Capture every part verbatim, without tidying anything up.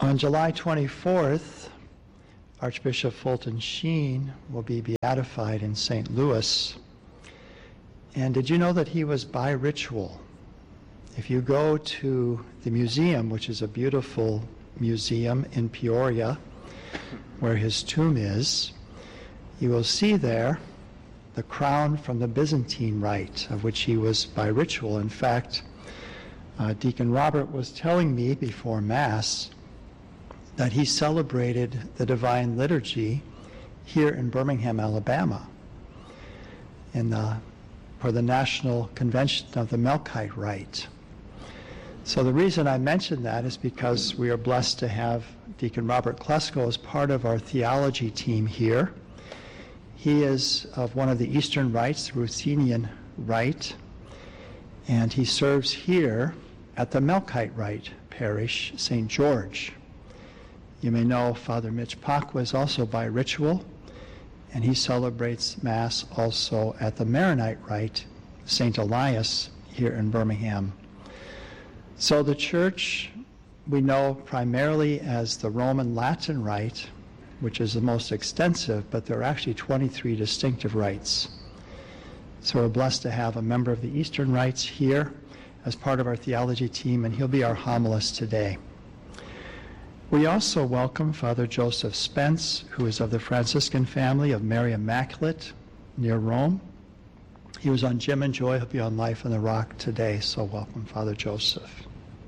On July twenty-fourth, Archbishop Fulton Sheen will be beatified in Saint Louis. And did you know that he was bi-ritual? If you go to the museum, which is a beautiful museum in Peoria, where his tomb is, you will see there the crown from the Byzantine Rite, of which he was bi-ritual. In fact, uh, Deacon Robert was telling me before Mass that he celebrated the Divine Liturgy here in Birmingham, Alabama, in the, for the National Convention of the Melkite Rite. So the reason I mention that is because we are blessed to have Deacon Robert Klesko as part of our theology team here. He is of one of the Eastern rites, the Ruthenian Rite, and he serves here at the Melkite Rite parish, Saint George. You may know Father Mitch Pacwa is also bi-ritual, and he celebrates Mass also at the Maronite Rite, Saint Elias, here in Birmingham. So the Church we know primarily as the Roman Latin Rite, which is the most extensive, but there are actually twenty-three distinctive rites. So we're blessed to have a member of the Eastern Rites here as part of our theology team, and he'll be our homilist today. We also welcome Father Joseph Spence, who is of the Franciscan family of Mary Immaculate near Rome. He was on Jim and Joy. He'll be on Life on the Rock today, so welcome, Father Joseph.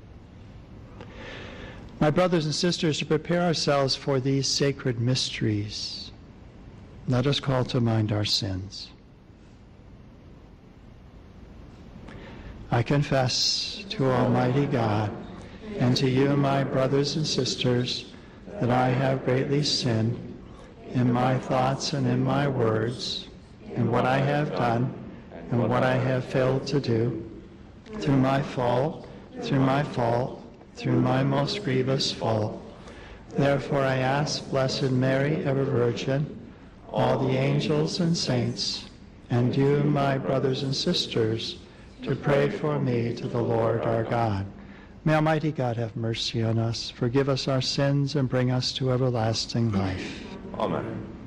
My brothers and sisters, to prepare ourselves for these sacred mysteries, let us call to mind our sins. I confess to Almighty God and to you, my brothers and sisters, that I have greatly sinned in my thoughts and in my words, in what I have done and what I have failed to do, through my fault, through my fault, through my most grievous fault. Therefore I ask Blessed Mary, ever Virgin, all the angels and saints, and you, my brothers and sisters, to pray for me to the Lord our God. May Almighty God have mercy on us, forgive us our sins, and bring us to everlasting life. Amen.